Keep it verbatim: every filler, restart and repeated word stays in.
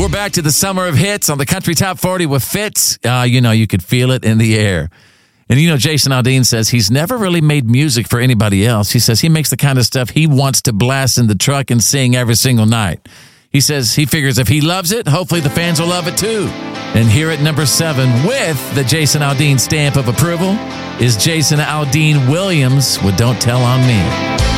We're back to the summer of hits on the Country Top forty with Fitz. Uh, you know, you could feel it in the air. And you know, Jason Aldean says he's never really made music for anybody else. He says he makes the kind of stuff he wants to blast in the truck and sing every single night. He says he figures if he loves it, hopefully the fans will love it too. And here at number seven, with the Jason Aldean stamp of approval, is Jason Aldean Williams with Don't Tell on Me.